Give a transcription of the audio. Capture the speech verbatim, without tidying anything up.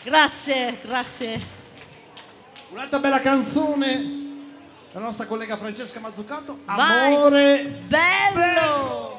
Grazie, grazie. Un'altra bella canzone, la nostra collega Francesca Mazzucato, Vai. Amore Bello. Bello.